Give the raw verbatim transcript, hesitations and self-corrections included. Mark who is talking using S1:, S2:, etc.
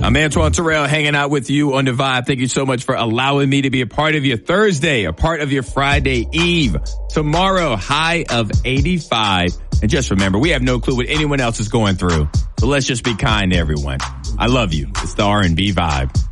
S1: I'm Antoine Terrell hanging out with you on the Vibe. Thank you so much for allowing me to be a part of your Thursday, a part of your Friday Eve. Tomorrow, high of eighty-five. And just remember, we have no clue what anyone else is going through. So let's just be kind to everyone. I love you. It's the R and B Vibe.